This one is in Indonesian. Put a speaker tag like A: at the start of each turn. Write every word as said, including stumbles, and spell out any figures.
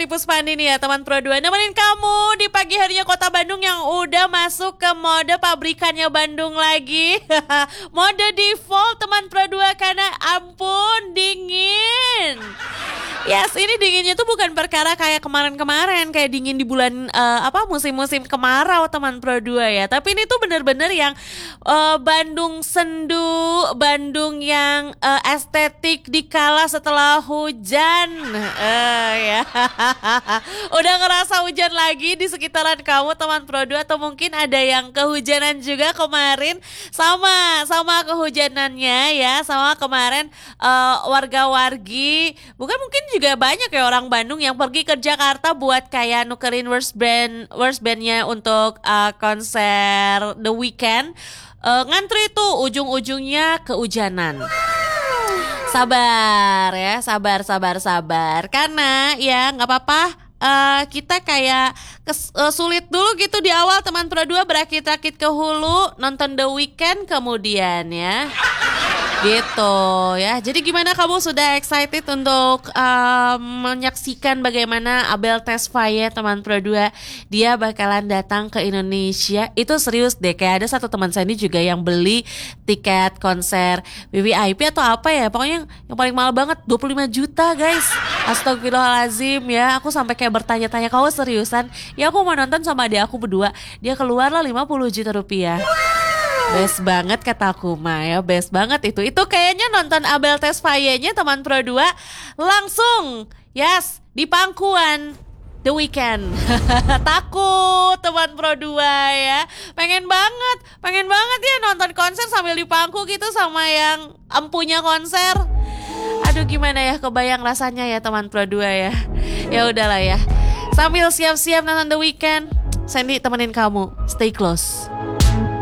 A: Sandy Puspandi nih ya teman Pro dua, nemenin kamu di pagi harinya Kota Bandung yang udah masuk ke mode pabrikannya Bandung lagi. Mode default teman Pro dua, karena ampun dingin. Yes, ini dinginnya tuh bukan perkara kayak kemarin-kemarin, kayak dingin di bulan uh, apa musim-musim kemarau teman Pro dua ya. Tapi ini tuh bener-bener yang uh, Bandung sendu, Bandung yang uh, estetik dikala setelah hujan. Uh, ya. Udah ngerasa hujan lagi di sekitaran kamu teman Pro dua, atau mungkin ada yang kehujanan juga kemarin? Sama, sama kehujanannya ya, sama kemarin uh, warga-wargi, bukan mungkin juga banyak ya orang Bandung yang pergi ke Jakarta buat kayak nukerin worst band worst bandnya untuk uh, konser The Weeknd. Uh, ngantri tuh ujung-ujungnya kehujanan. Sabar ya, sabar, sabar, sabar. Karena ya nggak apa-apa. Uh, kita kayak kes, uh, sulit dulu gitu di awal teman Pro dua, berakit-rakit ke hulu, nonton The Weeknd kemudian ya. Gitu ya. Jadi gimana, kamu sudah excited untuk um, menyaksikan bagaimana Abel Tesfaye teman Pro dua? Dia bakalan datang ke Indonesia. Itu serius deh, kayak ada satu teman saya ini juga yang beli tiket konser V V I P atau apa ya, pokoknya yang, yang paling mahal banget dua puluh lima juta guys. Astagfirullahaladzim ya. Aku sampai kayak bertanya-tanya, kau seriusan? Ya aku mau nonton sama adik aku berdua. Dia keluar lah lima puluh juta rupiah. Best banget kata aku mah ya, best banget itu. Itu kayaknya nonton Abel Tesfaye-nya teman Pro dua langsung yes di pangkuan The Weeknd. Takut teman Pro dua ya. Pengen banget, pengen banget ya nonton konser sambil di pangku gitu sama yang empunya konser. Aduh gimana ya, kebayang rasanya ya teman Pro dua ya. Ya udahlah ya. Sambil siap-siap nonton The Weeknd, Sandy temenin kamu. Stay close.